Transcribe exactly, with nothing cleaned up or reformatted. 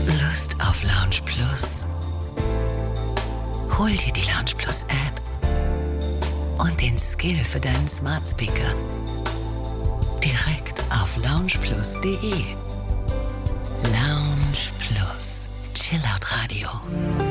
Lust auf Lounge Plus? Hol dir die Lounge Plus App und den Skill für deinen Smart Speaker direkt auf loungeplus punkt de. Lounge Plus, Chillout Radio.